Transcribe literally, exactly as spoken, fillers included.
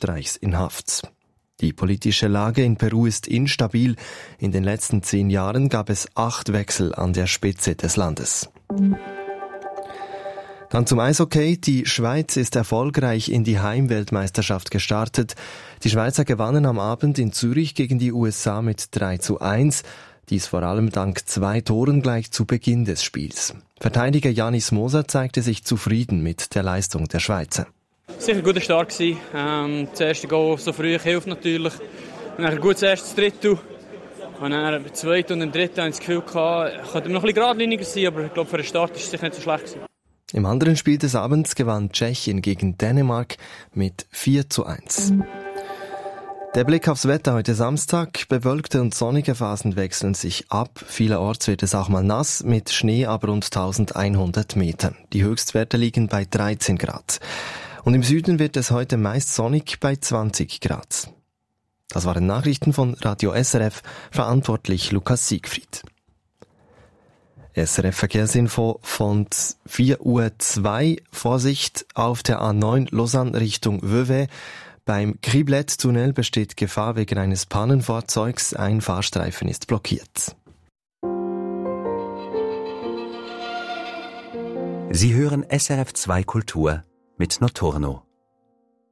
Staatsstreichs in Haft. Die politische Lage in Peru ist instabil. In den letzten zehn Jahren gab es acht Wechsel an der Spitze des Landes. Dann zum Eishockey. Die Schweiz ist erfolgreich in die Heimweltmeisterschaft gestartet. Die Schweizer gewannen am Abend in Zürich gegen die U S A mit drei zu eins. Dies vor allem dank zwei Toren gleich zu Beginn des Spiels. Verteidiger Janis Moser zeigte sich zufrieden mit der Leistung der Schweizer. Sicher ein guter Start gewesen. Ähm, das erste Goal so früh hilft natürlich. Und dann ein gutes erstes Drittel. Und dann im zweiten und im dritten hatte ich das Gefühl, es könnte noch ein bisschen geradliniger sein, aber ich glaube, für den Start war es sicher nicht so schlecht gewesen. Im anderen Spiel des Abends gewann Tschechien gegen Dänemark mit vier zu eins. Der Blick aufs Wetter heute Samstag. Bewölkte und sonnige Phasen wechseln sich ab. Vielerorts wird es auch mal nass, mit Schnee aber rund eintausendeinhundert Metern. Die Höchstwerte liegen bei dreizehn Grad. Und im Süden wird es heute meist sonnig bei zwanzig Grad. Das waren Nachrichten von Radio S R F, verantwortlich Lukas Siegfried. S R F Verkehrsinfo von vier Uhr zwei. Vorsicht auf der A neun Lausanne Richtung Vevey. Beim Criblet-Tunnel besteht Gefahr wegen eines Pannenfahrzeugs. Ein Fahrstreifen ist blockiert. Sie hören S R F zwei Kultur mit Notorno.